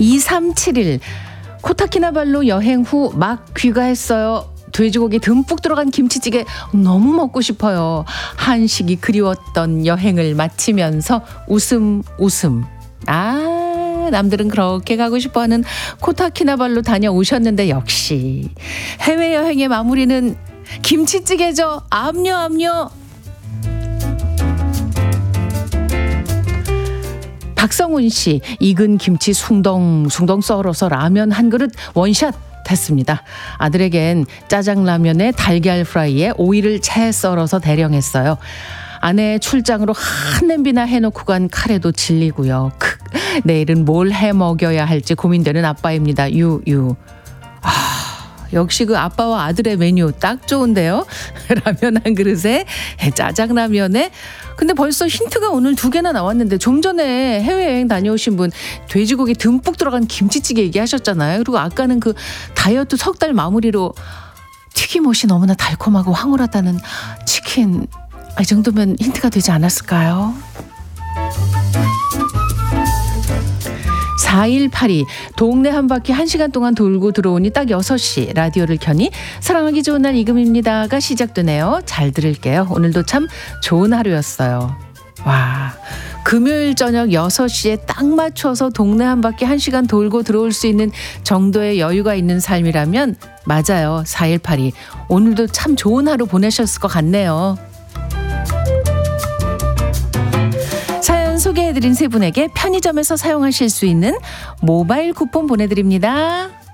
2371 코타키나발루 여행 후 막 귀가했어요. 돼지고기 듬뿍 들어간 김치찌개 너무 먹고 싶어요. 한식이 그리웠던 여행을 마치면서 웃음. 남들은 그렇게 가고 싶어하는 코타키나발루 다녀오셨는데 역시 해외여행의 마무리는 김치찌개죠. 압류. 박성훈 씨, 익은 김치 숭덩숭덩 썰어서 라면 한 그릇 원샷 했습니다. 아들에겐 짜장라면에 달걀 프라이에 오이를 채 썰어서 대령했어요. 아내 출장으로 한 냄비나 해놓고 간 카레도 질리고요. 내일은 뭘 해 먹여야 할지 고민되는 아빠입니다. 유유. 역시 그 아빠와 아들의 메뉴 딱 좋은데요. 라면 한 그릇에 짜장라면에. 근데 벌써 힌트가 오늘 2개나 나왔는데 좀 전에 해외여행 다녀오신 분 돼지고기 듬뿍 들어간 김치찌개 얘기하셨잖아요. 그리고 아까는 그 다이어트 석 달 마무리로 튀김옷이 너무나 달콤하고 황홀하다는 치킨. 이 정도면 힌트가 되지 않았을까요? 4182 동네 한 바퀴 1시간 동안 돌고 들어오니 딱 6시 라디오를 켜니 사랑하기 좋은 날 이금입니다가 시작되네요. 잘 들을게요. 오늘도 참 좋은 하루였어요. 와, 금요일 저녁 6시에 딱 맞춰서 동네 한 바퀴 1시간 돌고 들어올 수 있는 정도의 여유가 있는 삶이라면 맞아요. 4182 오늘도 참 좋은 하루 보내셨을 것 같네요. 소개해드린 세 분에게 편의점에서 사용하실 수 있는 모바일 쿠폰 보내드립니다.